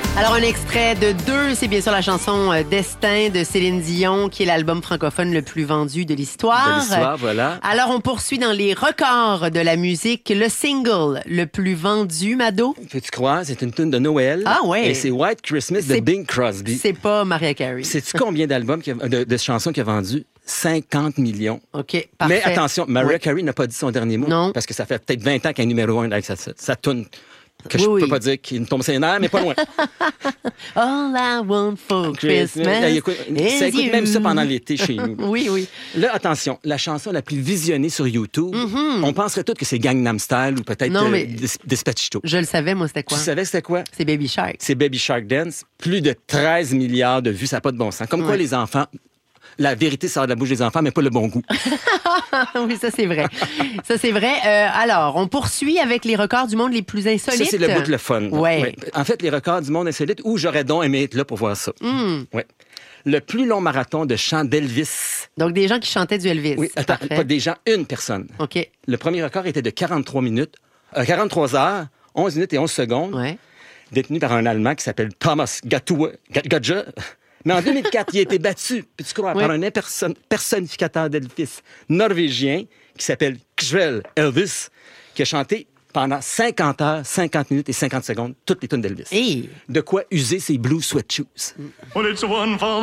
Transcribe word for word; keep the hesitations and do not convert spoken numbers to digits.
Alors, un extrait de deux, c'est bien sûr la chanson euh, Destin de Céline Dion, qui est l'album francophone le plus vendu de l'histoire. De l'histoire, voilà. Alors, on poursuit dans les records de la musique. Le single le plus vendu, Mado? Peux-tu croire? C'est une tune de Noël. Ah ouais. Et c'est White Christmas de C'est- Bing Crosby. C'est pas Mariah Carey. Sais-tu combien d'albums, qu'il y a- de, de chansons qu'il a vendu? cinquante millions. OK, parfait. Mais attention, Mariah Ouais. Carey n'a pas dit son dernier mot. Non. Parce que ça fait peut-être vingt ans qu'elle est numéro un avec sa, sa, sa tune. Que Oui, je oui. peux pas dire qu'il me tombe ses nerfs, mais pas loin. All I want for Christmas Hey, écoute, is ça écoute you. même ça pendant l'été chez nous. Oui, oui. Là, attention, la chanson la plus visionnée sur YouTube, on penserait tous que c'est Gangnam Style ou peut-être Non, euh, mais- Des- Despacito. Je le savais, moi, c'était Tu quoi? savais c'était quoi? C'est Baby Shark. C'est Baby Shark Dance. Plus de treize milliards de vues, ça n'a pas de bon sens. Comme quoi, Ouais. les enfants... La vérité sort de la bouche des enfants, mais pas le bon goût. Oui, ça, c'est vrai. Ça, c'est vrai. Euh, alors, on poursuit avec les records du monde les plus insolites. Ça, c'est le bout de le fun. Ouais. Ouais. En fait, les records du monde insolite, où j'aurais donc aimé être là pour voir ça. Hmm. Ouais. Le plus long marathon de chant d'Elvis. Donc, des gens qui chantaient du Elvis. Oui, attends, Parfait. pas des gens, une personne. OK. Le premier record était de quarante-trois minutes, euh, quarante-trois heures, onze minutes et onze secondes, Ouais. détenu par un Allemand qui s'appelle Thomas Gattua- Ga- Gadja. Mais en deux mille quatre, il a été battu, puis tu crois, Oui. par un imperson- personnificateur d'Elvis norvégien qui s'appelle Kjell Elvis, qui a chanté pendant cinquante heures, cinquante minutes et cinquante secondes toutes les tunes d'Elvis. Hey. De quoi user ses blue sweat shoes. Well, it's one for